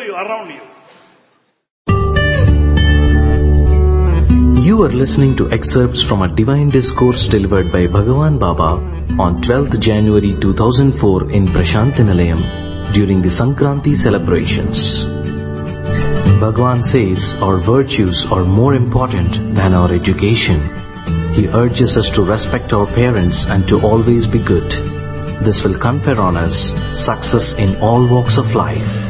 you, around you. You are listening to excerpts from a divine discourse delivered by Bhagavan Baba on 12th January 2004 in Prashantinalayam during the Sankranti celebrations. Bhagavan says our virtues are more important than our education. He urges us to respect our parents and to always be good. This will confer on us success in all walks of life.